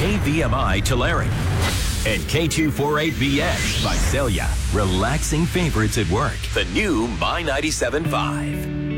AVMI Tulare. And K248BX Visalia. Relaxing favorites at work. The new My 97.5.